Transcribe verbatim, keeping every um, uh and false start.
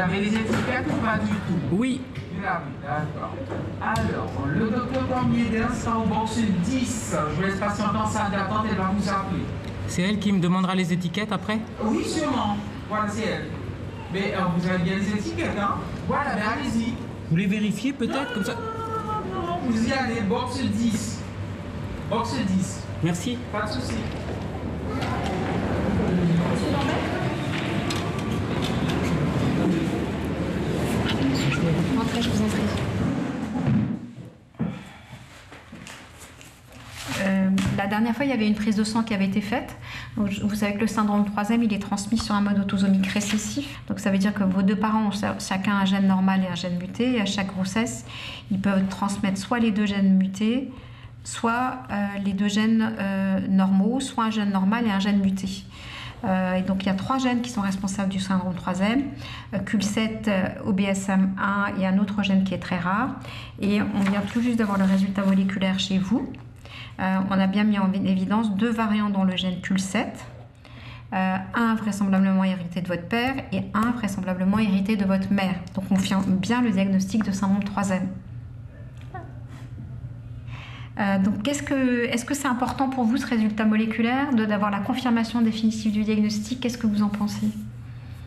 avez les étiquettes ou pas du tout? Oui. D'accord. Alors, le docteur Cormier sera au box dix. Je vous laisse patienter en salle d'attente, elle va vous appeler. C'est elle qui me demandera les étiquettes après? Oui, sûrement. Voilà, c'est elle. Mais euh, vous avez bien les étiquettes, hein? Voilà, mais allez-y. Vous les vérifiez peut-être comme ça? Non, non, non, vous y allez, box dix. Box dix. Merci. Pas de souci. Entrez, je vous en prie. Euh, la dernière fois, il y avait une prise de sang qui avait été faite. Donc, vous savez que le syndrome troisième, il est transmis sur un mode autosomique récessif. Donc, ça veut dire que vos deux parents ont chacun un gène normal et un gène muté. Et à chaque grossesse, ils peuvent transmettre soit les deux gènes mutés, soit euh, les deux gènes euh, normaux, soit un gène normal et un gène muté. Euh, et donc il y a trois gènes qui sont responsables du syndrome troisième, euh, C U L sept, euh, O B S M un et un autre gène qui est très rare. Et on vient tout juste d'avoir le résultat moléculaire chez vous. Euh, on a bien mis en évidence deux variants dans le gène C U L sept, euh, un vraisemblablement hérité de votre père et un vraisemblablement hérité de votre mère. Donc on confirme bien le diagnostic de syndrome troisième. Euh, donc, qu'est-ce que, est-ce que c'est important pour vous ce résultat moléculaire, de, d'avoir la confirmation définitive du diagnostic? Qu'est-ce que vous en pensez?